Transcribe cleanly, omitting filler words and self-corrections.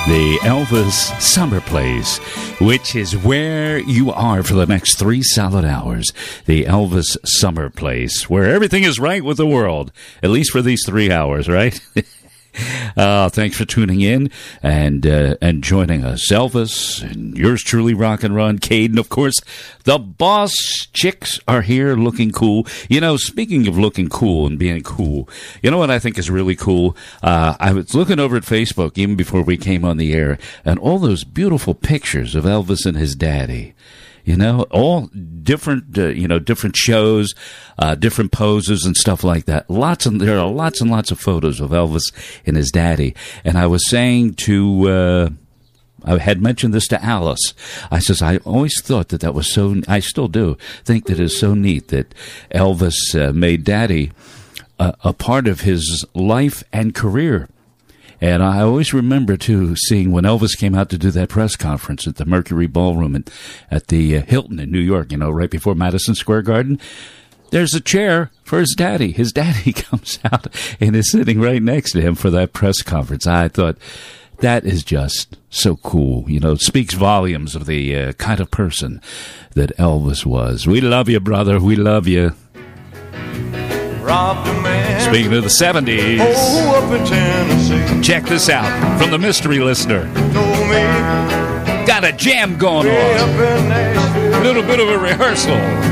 The Elvis Summer Place, which is where you are for the next 3 solid hours. The Elvis Summer Place, where everything is right with the world, at least for these 3 hours, right? Thanks for tuning in and joining us. Elvis and yours truly, Rock and Ron, Caden, of course. The Boss Chicks are here looking cool. You know, speaking of looking cool and being cool, you know what I think is really cool? I was looking over at Facebook even before we came on the air, and all those beautiful pictures of Elvis and his daddy. You know, all different, different shows, different poses and stuff like that. There are lots and lots of photos of Elvis and his daddy. And I was saying I had mentioned this to Alice. I says, I always thought that was so, I still do think that it's so neat that Elvis made daddy a part of his life and career. And I always remember, too, seeing when Elvis came out to do that press conference at the Mercury Ballroom at the Hilton in New York, you know, right before Madison Square Garden. There's a chair for his daddy. His daddy comes out and is sitting right next to him for that press conference. I thought, that is just so cool. You know, it speaks volumes of the kind of person that Elvis was. We love you, brother. We love you. Speaking of the 70s, up in Tennessee, check this out from the Mystery Listener. Got a jam going on. A little bit of a rehearsal.